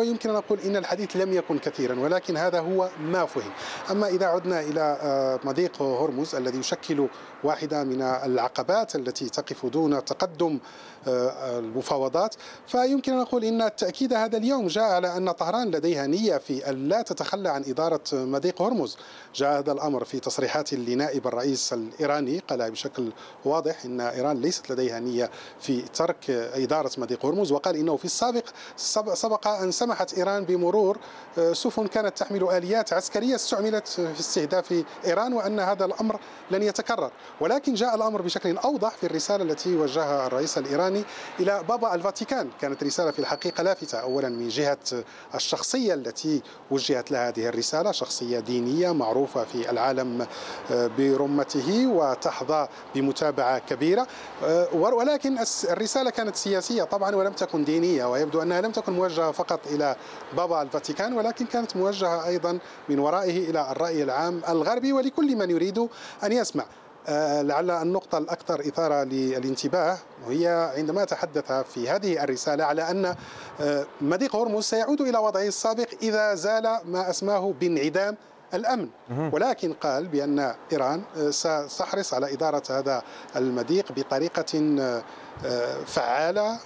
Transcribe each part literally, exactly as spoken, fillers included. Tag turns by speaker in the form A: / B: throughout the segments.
A: ويمكن أن نقول إن الحديث لم يكن كثيرا، ولكن هذا هو ما فهم. أما إذا عدنا إلى مضيق هرمز الذي يشكل واحدة من العقبات التي تقف دون تقدم المفاوضات، فيمكن أن نقول إن التأكيد هذا اليوم جاء على أن طهران لديها نية في أن لا تتخلى عن إدارة مضيق هرمز. جاء هذا الأمر في تصريحات لنائب الرئيس الإيراني، قال بشكل واضح أن إيران ليست لديها نية في ترك إدارة مضيق هرمز، وقال إنه في السابق سبق أن سمحت إيران بمرور سفن كانت تحمل آليات عسكرية استعملت في استهداف إيران، وأن هذا الأمر لن يتكرر. ولكن جاء الأمر بشكل أوضح في الرسالة التي وجهها الرئيس الإيراني إلى بابا الفاتيكان. كانت رسالة في الحقيقة لافتة، أولا من جهة الشخصية التي وجهت لها هذه الرسالة، شخصية دينية معروفة في العالم برمته وتحظى بمتابعة كبيرة، ولكن الرسالة كانت سياسية طبعا ولم تكن دينية، ويبدو أنها لم تكن موجهة فقط إلى بابا الفاتيكان، ولكن كانت موجهة أيضا من ورائه إلى الرأي العام الغربي ولكل من يريد أن يسمع. لعل النقطة الأكثر إثارة للانتباه وهي عندما تحدث في هذه الرسالة على أن مضيق هرمز سيعود إلى وضعه السابق إذا زال ما أسماه بانعدام الأمن، ولكن قال بأن إيران ستحرص على إدارة هذا المضيق بطريقة فعالة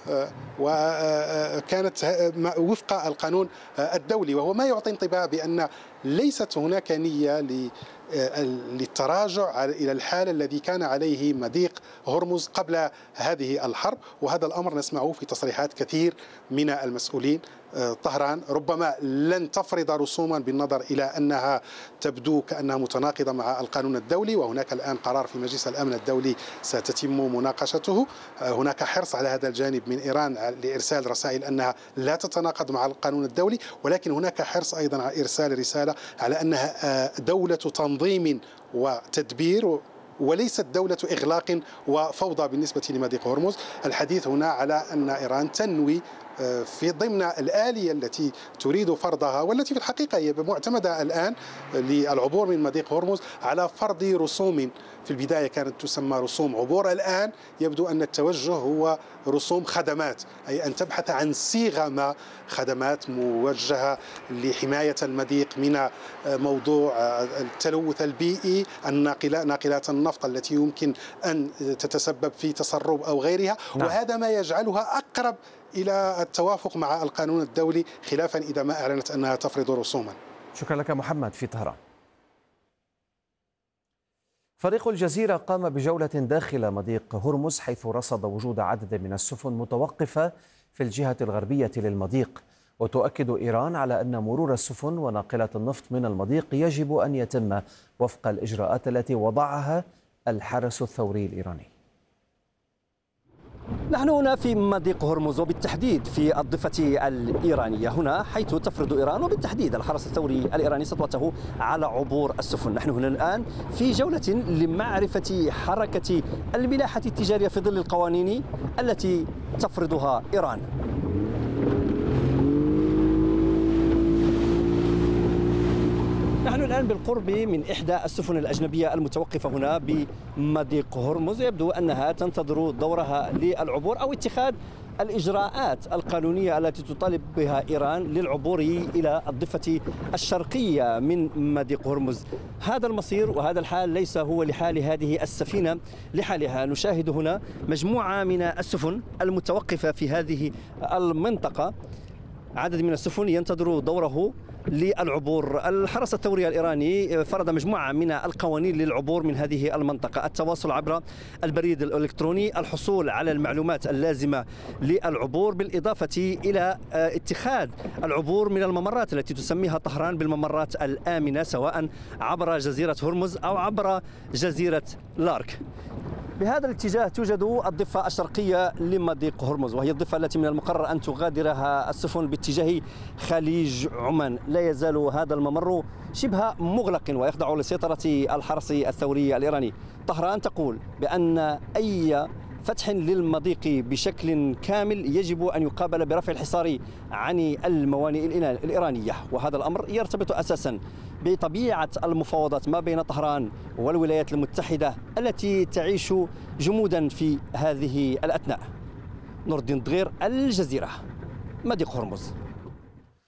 A: وكانت وفق القانون الدولي، وهو ما يعطي انطباع بأن ليست هناك نية للتراجع إلى الحال الذي كان عليه مضيق هرمز قبل هذه الحرب. وهذا الأمر نسمعه في تصريحات كثير من المسؤولين. طهران ربما لن تفرض رسوما بالنظر إلى أنها تبدو كأنها متناقضة مع القانون الدولي، وهناك الآن قرار في مجلس الأمن الدولي ستتم مناقشته. هناك حرص على هذا الجانب من إيران لإرسال رسائل أنها لا تتناقض مع القانون الدولي، ولكن هناك حرص أيضا على إرسال رسالة على أنها دولة تنظيم وتدبير وليست دولة إغلاق وفوضى بالنسبة لمضيق هرمز. الحديث هنا على أن إيران تنوي في ضمن الآلية التي تريد فرضها، والتي في الحقيقة هي معتمدة الآن للعبور من مضيق هرمز على فرض رسوم. في البداية كانت تسمى رسوم عبور، الآن يبدو أن التوجه هو رسوم خدمات، أي أن تبحث عن صيغة ما خدمات موجهة لحماية المضيق من موضوع التلوث البيئي، ناقلات النفط التي يمكن أن تتسبب في تسرب أو غيرها، وهذا ما يجعلها أقرب إلى التوافق مع القانون الدولي، خلافا إذا ما أعلنت أنها تفرض رسوما.
B: شكرا لك محمد في طهران. فريق الجزيرة قام بجولة داخل مضيق هرمز، حيث رصد وجود عدد من السفن متوقفة في الجهة الغربية للمضيق. وتؤكد إيران على أن مرور السفن وناقلات النفط من المضيق يجب أن يتم وفق الإجراءات التي وضعها الحرس الثوري الإيراني.
C: نحن هنا في مضيق هرمز، وبالتحديد في الضفة الإيرانية، هنا حيث تفرض إيران وبالتحديد الحرس الثوري الإيراني سطوته على عبور السفن. نحن هنا الآن في جولة لمعرفة حركة الملاحة التجارية في ظل القوانين التي تفرضها إيران. نحن الآن بالقرب من إحدى السفن الأجنبية المتوقفة هنا بمضيق هرمز، يبدو أنها تنتظر دورها للعبور أو اتخاذ الإجراءات القانونية التي تطالب بها إيران للعبور إلى الضفة الشرقية من مضيق هرمز. هذا المصير وهذا الحال ليس هو لحال هذه السفينة لحالها. نشاهد هنا مجموعة من السفن المتوقفة في هذه المنطقة، عدد من السفن ينتظر دوره للعبور. الحرس الثوري الإيراني فرض مجموعة من القوانين للعبور من هذه المنطقة: التواصل عبر البريد الإلكتروني، الحصول على المعلومات اللازمة للعبور، بالإضافة إلى اتخاذ العبور من الممرات التي تسميها طهران بالممرات الآمنة، سواء عبر جزيرة هرمز أو عبر جزيرة لارك. بهذا الاتجاه توجد الضفة الشرقية لمضيق هرمز، وهي الضفة التي من المقرر أن تغادرها السفن باتجاه خليج عمان. لا يزال هذا الممر شبه مغلق ويخضع لسيطرة الحرس الثوري الإيراني. طهران تقول بأن أي فتح للمضيق بشكل كامل يجب أن يقابل برفع الحصار عن الموانئ الإيرانية، وهذا الأمر يرتبط أساسا بطبيعة المفاوضات ما بين طهران والولايات المتحدة التي تعيش جمودا في هذه الأثناء. نور الدين دغير، الجزيرة، مضيق هرمز.